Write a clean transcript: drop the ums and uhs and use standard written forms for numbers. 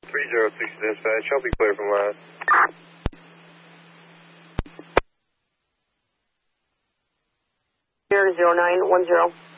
306 dispatch, I'll be clear from last. Air 0910.